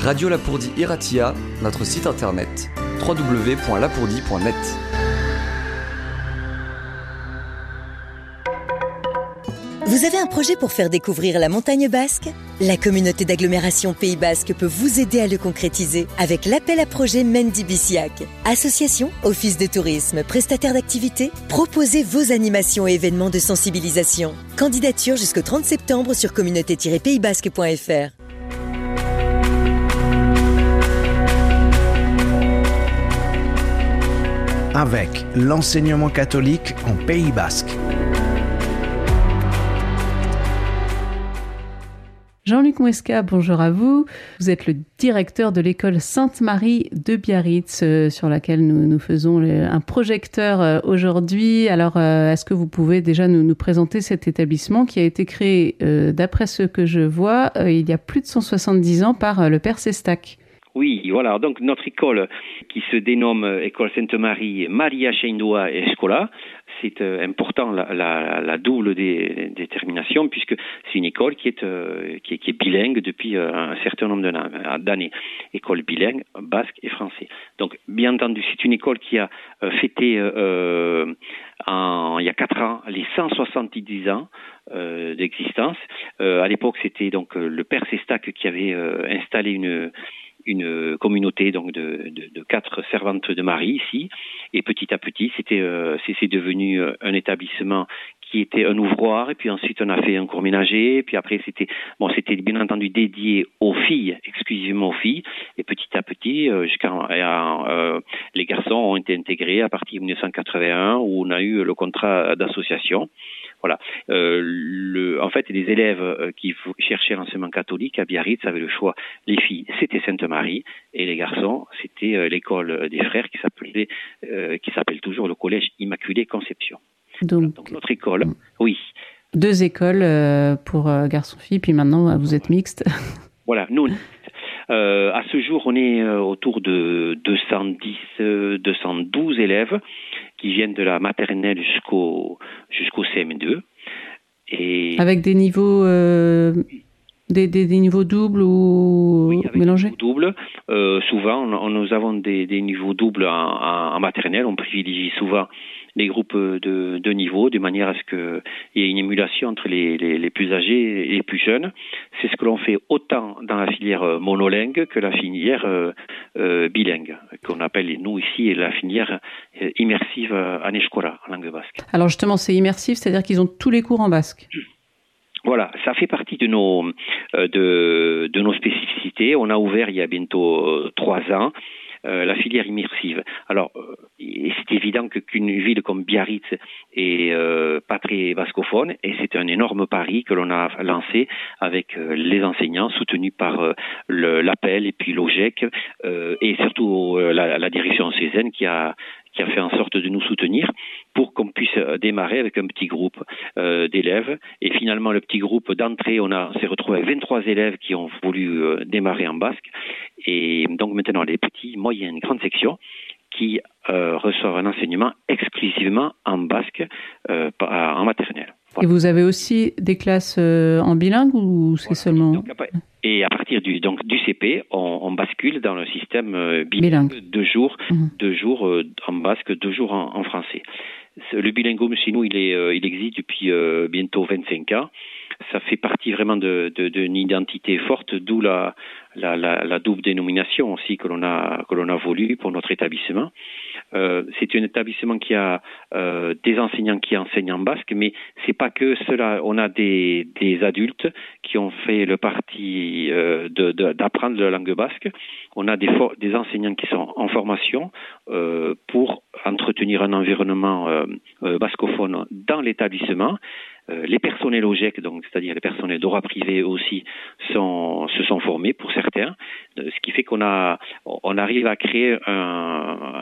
Radio Lapourdie Iratia, notre site internet www.lapourdie.net. Vous avez un projet pour faire découvrir la montagne basque ? La communauté d'agglomération Pays Basque peut vous aider à le concrétiser avec l'appel à projet Mendy Biciac. Association, office de tourisme, prestataire d'activités, proposez vos animations et événements de sensibilisation. Candidature jusqu'au 30 septembre sur communauté-paysbasque.fr. Avec l'enseignement catholique en Pays Basque. Jean-Luc Mouesca, bonjour à vous. Vous êtes le directeur de l'école Sainte-Marie de Biarritz, sur laquelle nous faisons un projecteur aujourd'hui. Alors, est-ce que vous pouvez déjà nous présenter cet établissement qui a été créé, d'après ce que je vois, il y a plus de 170 ans par le père Sestac? Oui, voilà. Donc, notre école, qui se dénomme École Sainte-Marie Maria Sciendoa Escola, c'est important la double détermination, puisque c'est une école qui est bilingue depuis un certain nombre d'années. École bilingue, basque et français. Donc, bien entendu, c'est une école qui a fêté il y a 4 ans les 170 ans d'existence. À l'époque, c'était donc le père Sestac qui avait installé une communauté donc de 4 servantes de Marie ici, et petit à petit c'est devenu un établissement qui était un ouvroir, et puis ensuite on a fait un cours ménager, puis après c'était bien entendu dédié aux filles, exclusivement aux filles, et petit à petit les garçons ont été intégrés à partir de 1981 où on a eu le contrat d'association. Voilà. En fait, les élèves qui cherchaient l'enseignement catholique à Biarritz avaient le choix. Les filles, c'était Sainte-Marie, et les garçons, c'était l'école des frères qui s'appelle toujours le collège Immaculée Conception. Donc notre école, oui. 2 écoles pour garçons-filles, puis maintenant vous êtes mixte. Voilà, nous. À ce jour, on est autour de 212 élèves qui viennent de la maternelle jusqu'au CM2. Et avec des niveaux des niveaux doubles ou oui, avec mélangés? Des niveaux doubles. Souvent, nous avons des niveaux doubles en maternelle. On privilégie souvent les groupes de niveaux, de manière à ce qu'il y ait une émulation entre les plus âgés et les plus jeunes. C'est ce que l'on fait autant dans la filière monolingue que la filière bilingue, qu'on appelle, nous ici, la filière immersive en escola, en langue basque. Alors justement, c'est immersif, c'est-à-dire qu'ils ont tous les cours en basque. Voilà, ça fait partie de nos spécificités. On a ouvert il y a bientôt 3 ans la filière immersive. Alors, c'est évident qu'une ville comme Biarritz est pas très bascophone, et c'est un énorme pari que l'on a lancé avec les enseignants, soutenus par l'APEL et puis l'OGEC, et surtout la direction CESEN qui a fait en sorte de nous soutenir pour qu'on puisse démarrer avec un petit groupe d'élèves. Et finalement, le petit groupe d'entrée, on s'est retrouvé avec 23 élèves qui ont voulu démarrer en basque. Et donc maintenant, les petits, moyennes, grandes sections qui reçoivent un enseignement exclusivement en basque en maternelle. Voilà. Et vous avez aussi des classes en bilingue ou c'est seulement... Et à partir du CP, on bascule dans le système bilingue. 2 jours, 2 jours en basque, 2 jours en français. Le bilinguisme chez nous, il existe depuis bientôt 25 ans. Ça fait partie vraiment d'une identité forte, d'où la double dénomination aussi que l'on a voulu pour notre établissement. C'est un établissement qui a des enseignants qui enseignent en basque, mais c'est pas que cela. On a des adultes qui ont fait le parti d'apprendre la langue basque. On a des enseignants qui sont en formation pour entretenir un environnement bascophone dans l'établissement. Les personnels OGEC, donc c'est-à-dire les personnels droit privé aussi, se sont formés pour certains, ce qui fait qu'on arrive à créer